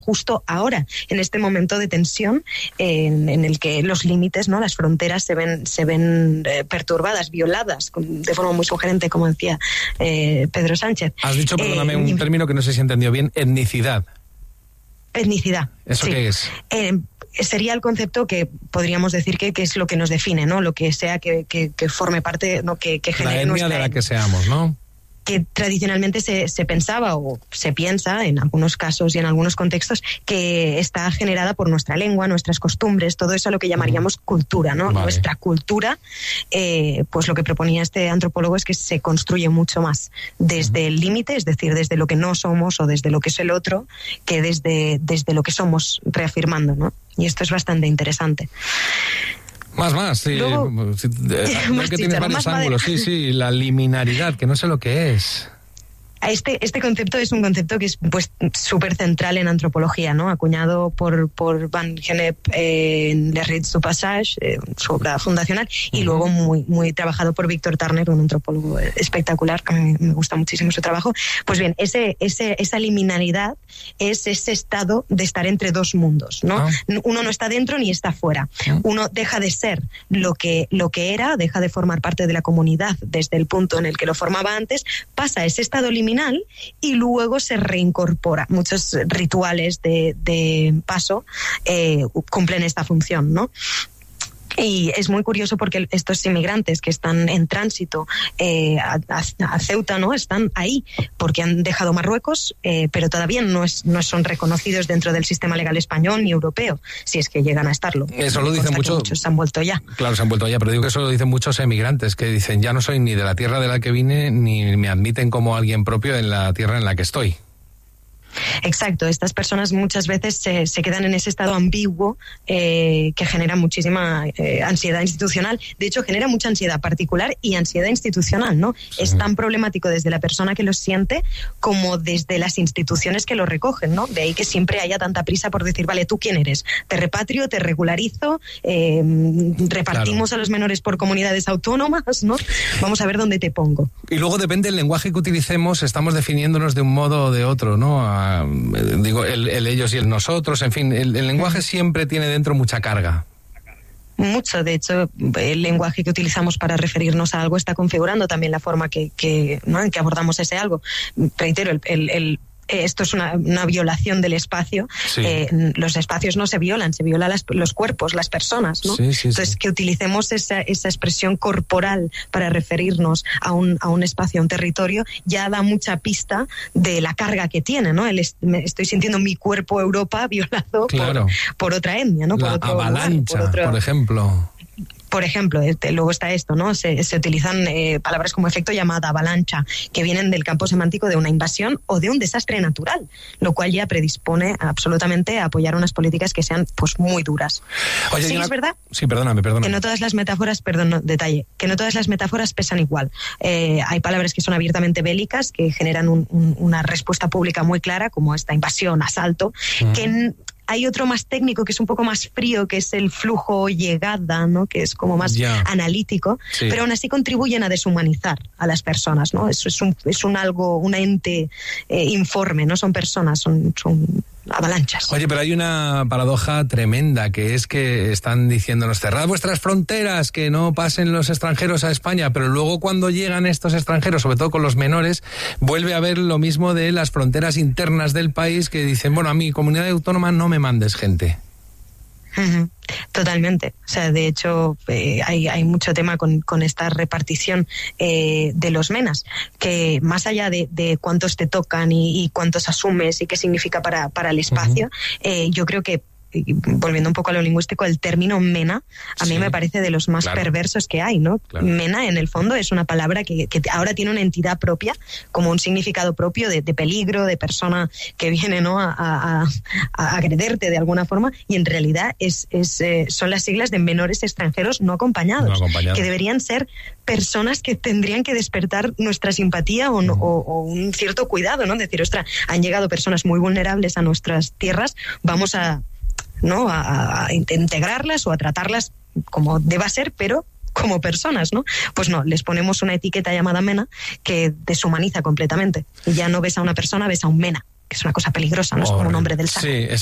justo ahora, en este momento de tensión en el que los límites, ¿no?, las fronteras se ven perturbadas, violadas, de forma muy sugerente, como decía Pedro Sánchez. Has dicho, perdóname, un término que no sé si he entendido bien, etnicidad. Etnicidad. ¿Eso sí. qué es? Sería el concepto que podríamos decir que es lo que nos define, ¿no? Lo que sea que forme parte, ¿no?, que genere la etnia nuestra de la que seamos, ¿no? Que tradicionalmente se pensaba o se piensa en algunos casos y en algunos contextos que está generada por nuestra lengua, nuestras costumbres, todo eso a lo que llamaríamos cultura, ¿no? Vale. Nuestra cultura, pues lo que proponía este antropólogo es que se construye mucho más desde el límite, es decir, desde lo que no somos o desde lo que es el otro, que desde lo que somos, reafirmando, ¿no? Y esto es bastante interesante. Más, sí. Luego, Veo que tienes varios ángulos, sí, la liminaridad, que no sé lo que es. Este concepto es un concepto que es pues súper central en antropología, ¿no? Acuñado por Van Gennep en Les Rites du Passage, su obra fundacional, y luego muy trabajado por Víctor Turner, un antropólogo espectacular, que a mí me gusta muchísimo su trabajo. Pues bien, esa liminalidad es ese estado de estar entre dos mundos, ¿no? Uno no está dentro ni está fuera. Uno deja de ser lo que era, deja de formar parte de la comunidad desde el punto en el que lo formaba antes, pasa a ese estado liminal y luego se reincorpora. Muchos rituales de paso cumplen esta función, ¿no? Y es muy curioso porque estos inmigrantes que están en tránsito a Ceuta, ¿no?, están ahí porque han dejado Marruecos, pero todavía no son reconocidos dentro del sistema legal español ni europeo, si es que llegan a estarlo. Eso lo dicen muchos. Muchos se han vuelto ya. Claro, se han vuelto ya, pero digo que eso lo dicen muchos emigrantes, que dicen, ya no soy ni de la tierra de la que vine, ni me admiten como alguien propio en la tierra en la que estoy. Exacto, estas personas muchas veces se quedan en ese estado ambiguo que genera muchísima ansiedad institucional. De hecho, genera mucha ansiedad particular y ansiedad institucional, ¿no? Sí. Es tan problemático desde la persona que lo siente como desde las instituciones que lo recogen, ¿no? De ahí que siempre haya tanta prisa por decir, vale, ¿tú quién eres? Te repatrio, te regularizo, repartimos a los menores por comunidades autónomas, ¿no? Vamos a ver dónde te pongo. Y luego depende del lenguaje que utilicemos, estamos definiéndonos de un modo o de otro, ¿no? Digo, el ellos y el nosotros, en fin, el lenguaje siempre tiene dentro mucha carga. Mucho, de hecho, el lenguaje que utilizamos para referirnos a algo está configurando también la forma ¿no?, en que abordamos ese algo. Reitero, esto es una violación del espacio. Sí. Los espacios no se violan los cuerpos, las personas, ¿no? Sí, entonces, que utilicemos esa expresión corporal para referirnos a un espacio, a un territorio, ya da mucha pista de la carga que tiene, ¿no? Estoy sintiendo mi cuerpo Europa violado, claro, por otra etnia, ¿no? La avalancha, por ejemplo. Por ejemplo, luego está esto, ¿no? Se utilizan palabras como efecto llamada avalancha, que vienen del campo semántico de una invasión o de un desastre natural, lo cual ya predispone absolutamente a apoyar unas políticas que sean pues muy duras. Oye, sí, es verdad. Sí, perdóname. Que no todas las metáforas, que no todas las metáforas pesan igual. Hay palabras que son abiertamente bélicas, que generan una respuesta pública muy clara, como esta invasión, asalto, que hay otro más técnico que es un poco más frío, que es el flujo llegada, ¿no?, que es como más analítico, sí, pero aún así contribuyen a deshumanizar a las personas, ¿no? Eso es un ente informe, no son personas, son avalanchas. Oye, pero hay una paradoja tremenda, que es que están diciéndonos, cerrad vuestras fronteras, que no pasen los extranjeros a España, pero luego cuando llegan estos extranjeros, sobre todo con los menores, vuelve a haber lo mismo de las fronteras internas del país, que dicen, bueno, a mi comunidad autónoma no me mandes gente. Totalmente. O sea, de hecho, hay mucho tema con esta repartición de los MENAs, que más allá de cuántos te tocan y cuántos asumes y qué significa para el espacio, yo creo que, volviendo un poco a lo lingüístico, el término MENA a mí me parece de los más perversos que hay, ¿no? Claro. MENA, en el fondo, es una palabra que ahora tiene una entidad propia, como un significado propio de peligro, de persona que viene, ¿no?, a agrederte de alguna forma, y en realidad son las siglas de menores extranjeros no acompañados, que deberían ser personas que tendrían que despertar nuestra simpatía o un cierto cuidado, ¿no? Decir, ostras, han llegado personas muy vulnerables a nuestras tierras, vamos a integrarlas o a tratarlas como deba ser, pero como personas, ¿no? Pues no, les ponemos una etiqueta llamada MENA que deshumaniza completamente. Y ya no ves a una persona, ves a un MENA. que es una cosa peligrosa, no es como un hombre del saco. Sí,